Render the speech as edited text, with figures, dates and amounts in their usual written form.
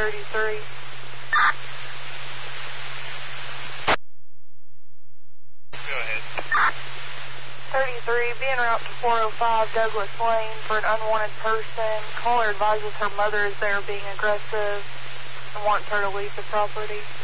33. Go ahead. 33, be en route to 405 Douglas Lane for an unwanted person. Caller advises her mother is there being aggressive and wants her to leave the property.